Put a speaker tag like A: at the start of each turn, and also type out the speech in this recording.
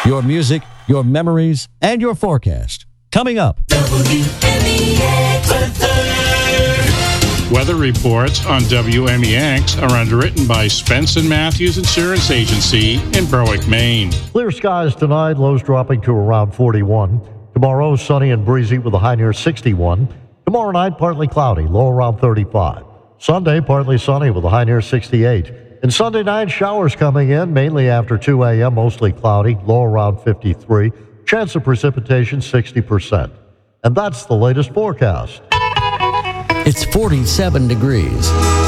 A: Your music, your memories, and your forecast. Coming up.
B: Weather reports on WMEX are underwritten by Spence & Matthews Insurance Agency in Berwick, Maine.
C: Clear skies tonight, lows dropping to around 41. Tomorrow, sunny and breezy with a high near 61. Tomorrow night, partly cloudy, low around 35. Sunday, partly sunny with a high near 68. And Sunday night, showers coming in, mainly after 2 a.m., mostly cloudy, low around 53. Chance of precipitation, 60%. And that's the latest forecast.
A: It's 47 degrees.